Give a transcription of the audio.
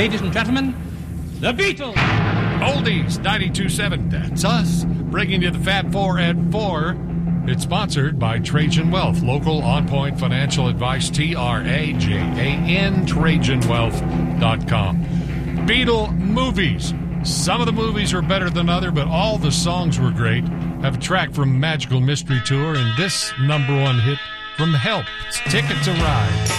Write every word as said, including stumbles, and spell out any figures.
Ladies and gentlemen, the Beatles. Oldies ninety-two point seven, that's us. Bringing you the Fab Four at four. It's sponsored by Trajan Wealth, local on-point financial advice, T R A J A N, Trajan Wealth dot com. Beatle movies. Some of the movies are better than other, but all the songs were great. Have a track from Magical Mystery Tour and this number one hit from Help. It's Ticket to Ride.